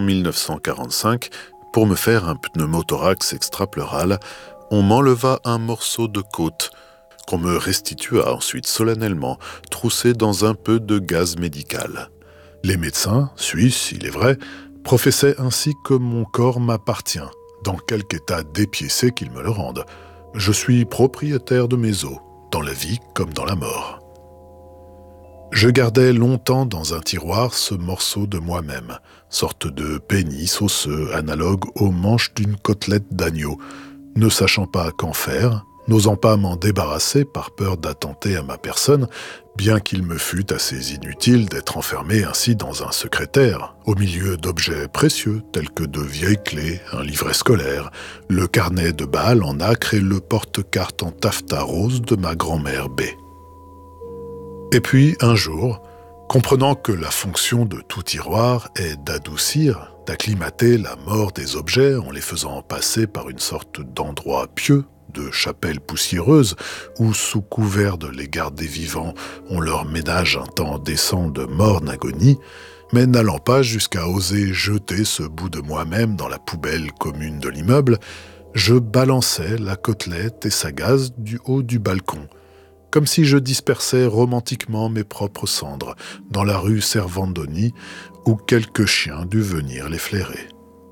1945, pour me faire un pneumothorax extrapleural, on m'enleva un morceau de côte, qu'on me restitua ensuite solennellement, troussé dans un peu de gaz médical. Les médecins, suisses, il est vrai, professaient ainsi que mon corps m'appartient, dans quelque état dépiécé qu'ils me le rendent. Je suis propriétaire de mes os, dans la vie comme dans la mort. Je gardai longtemps dans un tiroir ce morceau de moi-même, sorte de pénis osseux analogue aux manches d'une côtelette d'agneau, ne sachant pas qu'en faire, n'osant pas m'en débarrasser par peur d'attenter à ma personne, bien qu'il me fût assez inutile d'être enfermé ainsi dans un secrétaire, au milieu d'objets précieux tels que de vieilles clés, un livret scolaire, le carnet de bal en acre et le porte-carte en taffetas rose de ma grand-mère B. Et puis, un jour, comprenant que la fonction de tout tiroir est d'adoucir, d'acclimater la mort des objets en les faisant passer par une sorte d'endroit pieux, de chapelle poussiéreuse, où, sous couvert de les garder vivants, on leur ménage un temps décent de morne agonie, mais n'allant pas jusqu'à oser jeter ce bout de moi-même dans la poubelle commune de l'immeuble, je balançais la côtelette et sa gaze du haut du balcon, comme si je dispersais romantiquement mes propres cendres dans la rue Servandoni, où quelques chiens dut venir les flairer.